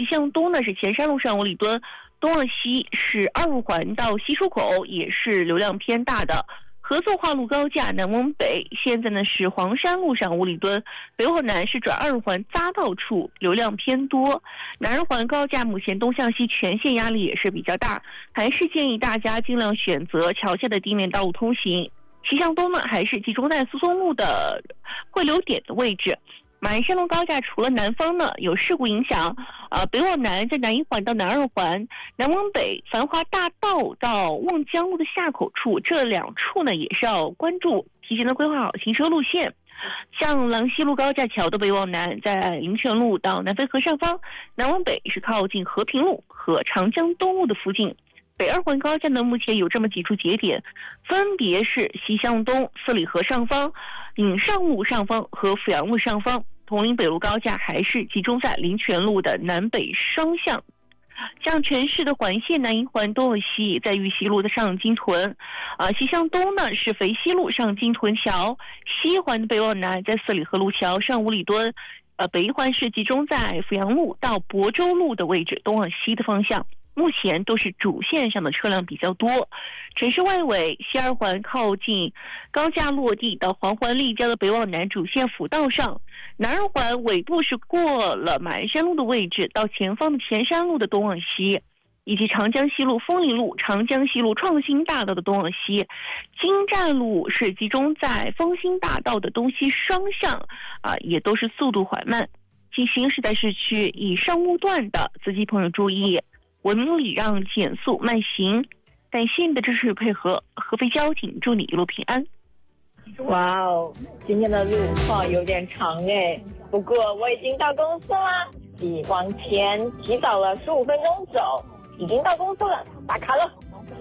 向东呢是前山路上5里墩，东往西是2路环到西出口，也是流量偏大的。合作化路高架南往北，现在呢是黄山路上5里墩，北往南是转2路环匝道处，流量偏多。南二环高架目前东向西全线压力也是比较大，还是建议大家尽量选择桥下的地面道路通行。西向东呢还是集中在苏松路的汇流点的位置。马鞍山路高架除了南方呢有事故影响，北往南在南1环到南2环，南往北繁华大道到望江路的下口处，这2处呢也是要关注，提前的规划好行车路线。像郎西路高架桥的北往南，在林泉路到南淝河上方，南往北是靠近和平路和长江东路的附近。北2环高架呢，目前有这么几处节点，分别是西向东4里河上方、岭上路上方和阜阳路上方。铜陵北路高架还是集中在林泉路的南北双向。像全市的环线南1环东往西，在玉溪路的上金屯，西向东呢是肥西路上金屯桥，西1环的北往南在4里河路桥上5里墩，北1环是集中在阜阳路到亳州路的位置，东往西的方向。目前都是主线上的车辆比较多。城市外围西2环靠近高架落地到黄环立交的北往南主线辅道上，南2环尾部是过了马鞍山路的位置，到前方的前山路的东往西，以及长江西路丰林路、长江西路创新大道的东往西。金站路是集中在丰兴大道的东西双向，也都是速度缓慢。进行驶在市区以上路段的司机朋友注意，文明礼让，减速慢行。感谢你的支持与配合，合肥交警祝你一路平安。 哇哦，今天的路况有点长哎，不过我已经到公司啦，往前提早了15分钟走，已经到公司了，打卡了。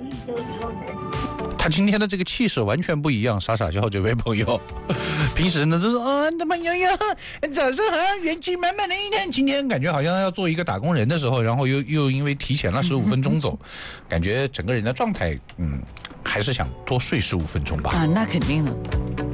他今天的这个气势完全不一样，傻傻笑这位朋友。平时呢都说怎么样，早上好像元气满满的一天，今天感觉好像要做一个打工人的时候，然后又因为提前了15分钟走，感觉整个人的状态还是想多睡15分钟吧。 那肯定的。